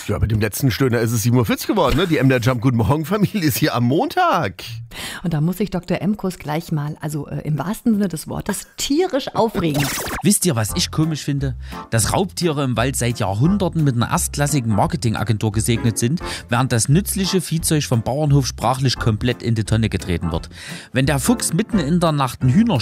Ja, mit dem letzten Stöhner ist es 7:40 Uhr geworden, ne? Die MDR Jump Guten Morgen Familie ist hier am Montag. Und da muss sich Dr. Emkus gleich mal, also im wahrsten Sinne des Wortes, tierisch aufregen. Wisst ihr, was ich komisch finde? Dass Raubtiere im Wald seit Jahrhunderten mit einer erstklassigen Marketingagentur gesegnet sind, während das nützliche Viehzeug vom Bauernhof sprachlich komplett in die Tonne getreten wird. Wenn der Fuchs mitten in der Nacht ein